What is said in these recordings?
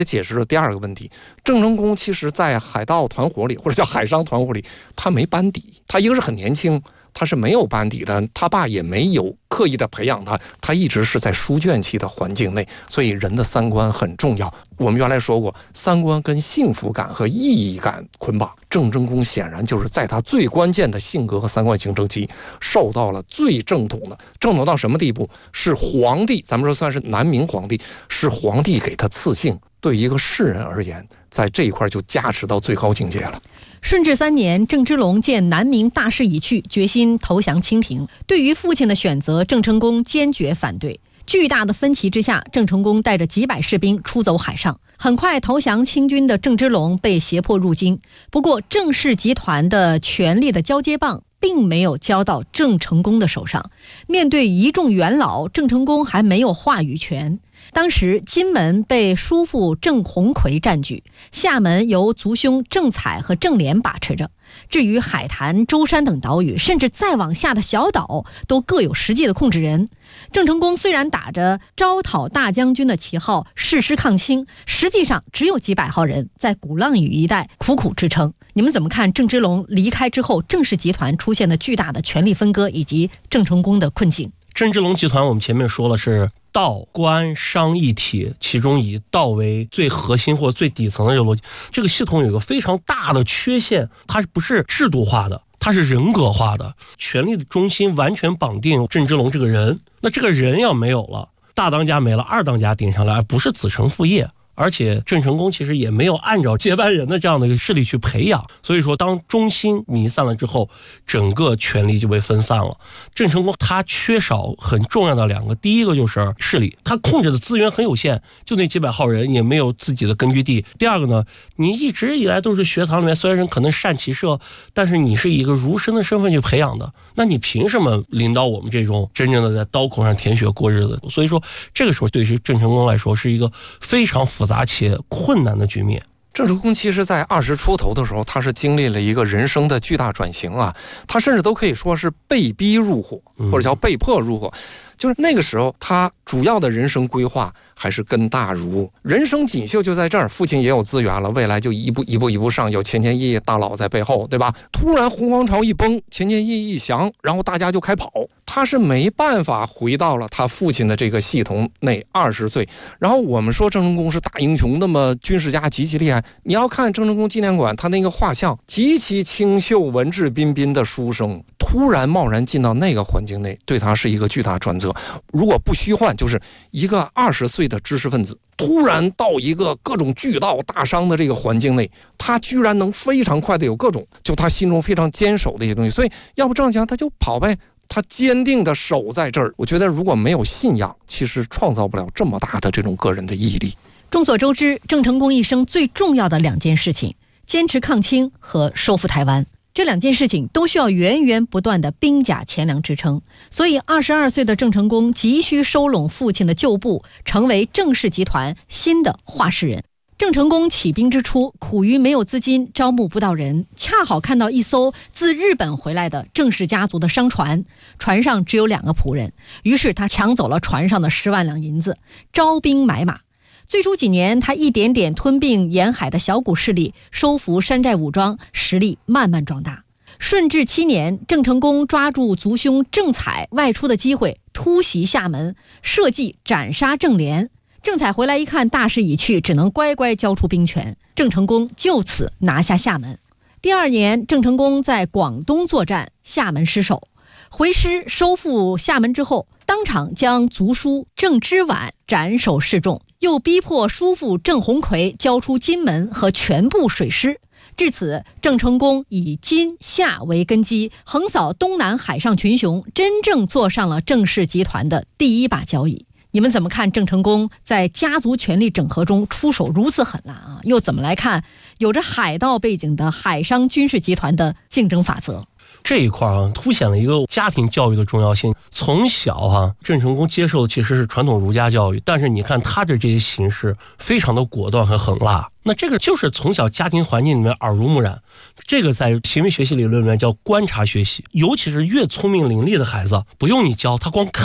这解释了第二个问题。郑成功其实在海盗团伙里，或者叫海商团伙里，他没班底，他一个是很年轻，他是没有班底的，他爸也没有刻意的培养他，他一直是在书卷气的环境内，所以人的三观很重要。我们原来说过，三观跟幸福感和意义感捆绑，郑成功显然就是在他最关键的性格和三观形成期受到了最正统的，正统到什么地步？是皇帝，咱们说算是南明皇帝，是皇帝给他赐姓，对一个士人而言，在这一块就加持到最高境界了。 顺治3年，郑芝龙见南明大势已去，决心投降清廷。对于父亲的选择，郑成功坚决反对。巨大的分歧之下，郑成功带着几百士兵出走海上。很快，投降清军的郑芝龙被胁迫入京。不过，郑氏集团的权力的交接棒并没有交到郑成功的手上。面对一众元老，郑成功还没有话语权。当时金门被叔父郑鸿逵占据，厦门由族兄郑采和郑莲把持着。至于海坛、舟山等岛屿，甚至再往下的小岛，都各有实际的控制人。郑成功虽然打着招讨大将军的旗号誓师抗清，实际上只有几百号人在鼓浪屿一带苦苦支撑。你们怎么看郑芝龙离开之后，郑氏集团出现的巨大的权力分割以及郑成功的困境？ 郑芝龙集团我们前面说了是道官商一体，其中以道为最核心或最底层的这个逻辑。这个系统有一个非常大的缺陷，它不是制度化的，它是人格化的，权力的中心完全绑定郑芝龙这个人。那这个人要没有了，大当家没了，二当家顶上来，不是子承父业。而且郑成功其实也没有按照接班人的这样的一个势力去培养，所以说当中心弥散了之后，整个权力就被分散了。郑成功他缺少很重要的两个，第一个就是势力，他控制的资源很有限，就那几百号人，也没有自己的根据地。第二个呢，你一直以来都是学堂里面，虽然可能善骑射，但是你是以一个儒生的身份去培养的，那你凭什么领导我们这种真正的在刀口上舔血过日子？所以说这个时候对于郑成功来说是一个非常复杂且困难的局面。 郑成功其实在20出头的时候，他是经历了一个人生的巨大转型啊，他甚至都可以说是被逼入伙，或者叫被迫入伙。就是那个时候，他主要的人生规划还是根大儒，人生锦绣就在这儿。父亲也有资源了，未来就一步上，有钱义大佬在背后，对吧？突然洪荒朝一崩，钱义一降，然后大家就开跑，他是没办法回到了他父亲的这个系统内。20岁，然后我们说郑成功是大英雄，那么军事家极其厉害。你要看郑成功纪念馆，他那个画像，极其清秀、文质彬彬的书生，突然贸然进到那个环境内，对他是一个巨大转折。如果不虚幻，就是一个20岁的知识分子突然到一个各种巨盗大商的这个环境内，他居然能非常快的有各种就他心中非常坚守的一些东西。所以要不这样讲，他就跑呗，他坚定的守在这儿。我觉得如果没有信仰，其实创造不了这么大的这种个人的毅力。 众所周知，郑成功一生最重要的2件事情，坚持抗清和收复台湾。这2件事情都需要源源不断的兵甲钱粮支撑，所以22岁的郑成功急需收拢父亲的旧部，成为郑氏集团新的话事人。郑成功起兵之初，苦于没有资金，招募不到人，恰好看到一艘自日本回来的郑氏家族的商船，船上只有2个仆人，于是他抢走了船上的10万两银子，招兵买马。最初几年，他一点点吞并沿海的小股势力，收服山寨武装，实力慢慢壮大。顺治7年，郑成功抓住族兄郑采外出的机会，突袭厦门，设计斩杀郑莲。郑采回来一看，大势已去，只能乖乖交出兵权。郑成功就此拿下厦门。第2年，郑成功在广东作战，厦门失守。回师收复厦门之后，当场将族叔郑芝婉斩首示众，又逼迫叔父郑鸿逵交出金门和全部水师。至此，郑成功以金厦为根基，横扫东南海上群雄，真正坐上了郑氏集团的第一把交椅。你们怎么看郑成功在家族权力整合中出手如此狠辣啊？又怎么来看有着海盗背景的海商军事集团的竞争法则？ 这一块凸显了一个家庭教育的重要性。从小郑成功接受的其实是传统儒家教育，但是你看他的这些形式非常的果断和狠辣，那这个就是从小家庭环境里面耳濡目染。这个在行为学习理论里面叫观察学习，尤其是越聪明伶俐的孩子，不用你教，他光看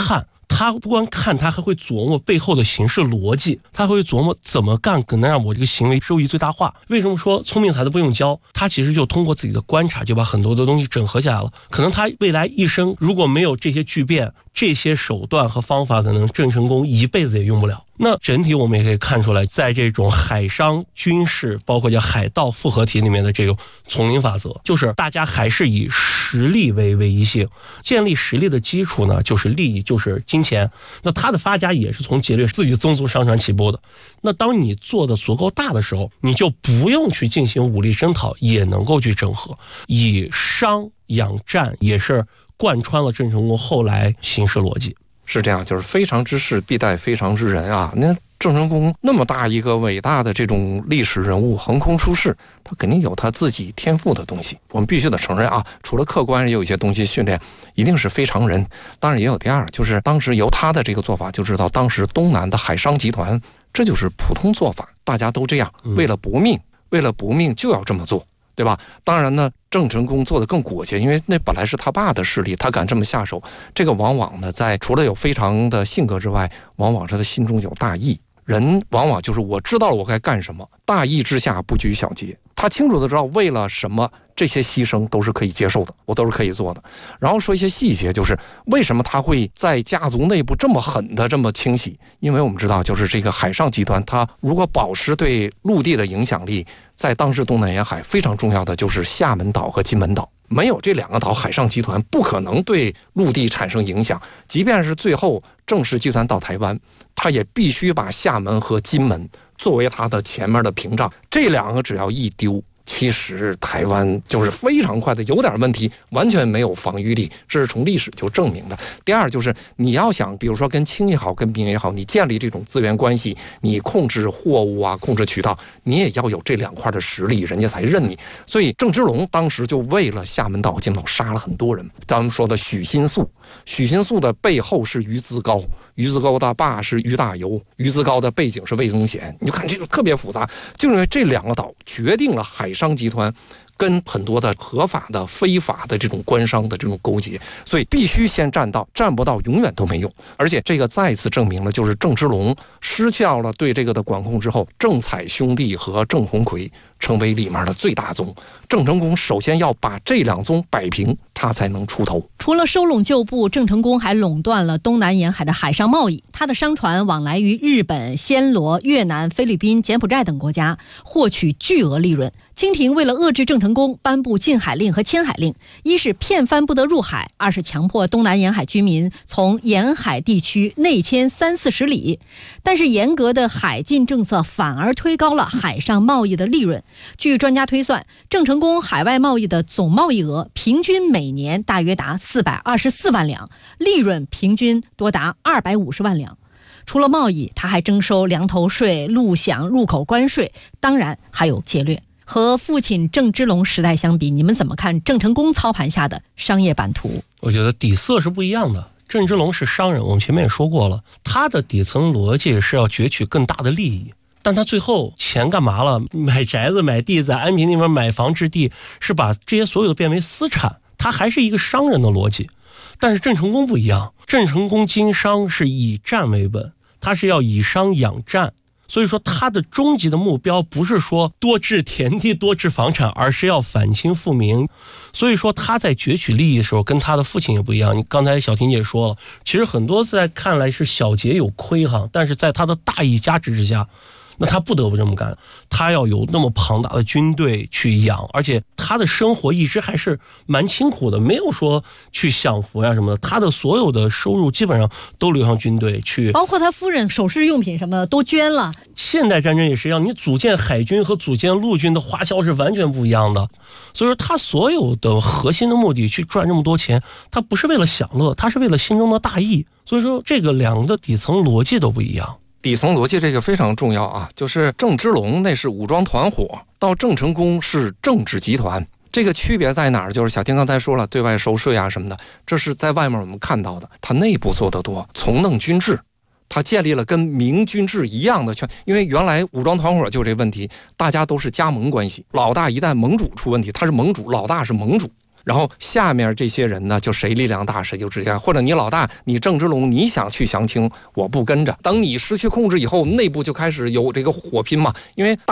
他不光看，他还会琢磨背后的形式逻辑，他会琢磨怎么干可能让我这个行为收益最大化。为什么说聪明孩子不用教？他其实就通过自己的观察就把很多的东西整合下来了。可能他未来一生如果没有这些巨变，这些手段和方法，可能郑成功一辈子也用不了。那整体我们也可以看出来，在这种海商军事包括叫海盗复合体里面的这种丛林法则，就是大家还是以实力为唯一性，建立实力的基础呢就是利益，就是金钱。那他的发家也是从劫掠自己宗族商船起步的。那当你做的足够大的时候，你就不用去进行武力征讨，也能够去整合，以商养战也是贯穿了郑成功后来行事逻辑。 是这样，就是非常之事必待非常之人啊。那郑成功那么大一个伟大的这种历史人物横空出世，他肯定有他自己天赋的东西，我们必须得承认啊。除了客观也有一些东西训练，一定是非常人。当然也有第二，就是当时由他的这个做法就知道，当时东南的海商集团这就是普通做法，大家都这样，为了搏命就要这么做，对吧？当然呢，郑成功做得更果决，因为那本来是他爸的势力，他敢这么下手，这个往往呢，在除了有非常的性格之外，往往是他心中有大义。人往往就是我知道了我该干什么，大义之下不拘小节。他清楚的知道为了什么，这些牺牲都是可以接受的，我都是可以做的。然后说一些细节，就是为什么他会在家族内部这么狠的这么清洗？因为我们知道，就是这个海上集团，它如果保持对陆地的影响力，在当时东南沿海非常重要的就是厦门岛和金门岛。没有这两个岛，海上集团不可能对陆地产生影响。即便是最后郑氏集团到台湾，他也必须把厦门和金门作为他的前面的屏障。这两个只要一丢，其实台湾就是非常快的有点问题，完全没有防御力，这是从历史就证明的。第二就是你要想，比如说跟清也好，跟民也好，你建立这种资源关系，你控制货物啊，控制渠道，你也要有这两块的实力，人家才认你。所以郑芝龙当时就为了厦门岛、金门岛杀了很多人。咱们说的许新素，许新素的背后是于资高，于资高的爸是于大猷，于资高的背景是魏忠贤。你就看这个特别复杂，就因为这两个岛决定了海商集团跟很多的合法的、非法的这种官商的这种勾结，所以必须先占道，占不到永远都没用。而且这个再次证明了，就是郑芝龙失掉了对这个的管控之后，郑彩兄弟和郑鸿逵成为里面的最大宗。郑成功首先要把这两宗摆平，他才能出头。 除了收拢旧部，郑成功还垄断了东南沿海的海上贸易。他的商船往来于日本、暹罗、越南、菲律宾、柬埔寨等国家，获取巨额利润。清廷为了遏制郑成功，颁布禁海令和迁海令，一是骗帆不得入海，二是强迫东南沿海居民从沿海地区内迁30-40里。但是严格的海禁政策反而推高了海上贸易的利润。据专家推算，郑成功海外贸易的总贸易额平均每年大约达424万两，利润平均多达250万两。除了贸易，他还征收粮头税、陆饷、入口关税，当然还有劫掠。和父亲郑芝龙时代相比，你们怎么看郑成功操盘下的商业版图？ 我觉得底色是不一样的。郑芝龙是商人，我们前面也说过了，他的底层逻辑是要攫取更大的利益，但他最后钱干嘛了？买宅子、买地，在安平那边买房置地，是把这些所有的变为私产，他还是一个商人的逻辑。但是郑成功不一样，郑成功经商是以战为本，他是要以商养战。所以说他的终极的目标不是说多置田地、多置房产，而是要反清复明。所以说他在攫取利益的时候跟他的父亲也不一样。你刚才小婷姐说了，其实很多在看来是小节有亏哈，但是在他的大义加持之下，那他不得不这么干。他要有那么庞大的军队去养，而且他的生活一直还是蛮清苦的，没有说去享福呀什么的。他的所有的收入基本上都流向军队去， 包括他夫人首饰用品什么的都捐了。 现代战争也是一样，你组建海军和组建陆军的花销是完全不一样的。所以说他所有的核心的目的去赚这么多钱，他不是为了享乐，他是为了心中的大义。所以说这个两个的底层逻辑都不一样。 底层逻辑这个非常重要啊，就是郑芝龙那是武装团伙，到郑成功是政治集团。这个区别在哪儿？就是小婷刚才说了，对外收税啊什么的，这是在外面我们看到的，他内部做得多，从弄军制，他建立了跟明军制一样的权。因为原来武装团伙就这问题，大家都是加盟关系，老大一旦盟主出问题，他是盟主，老大是盟主。 然后下面这些人呢，就谁力量大谁就直接，或者你老大，你郑芝龙你想去降清，我不跟着。等你失去控制以后，内部就开始有这个火拼嘛，因为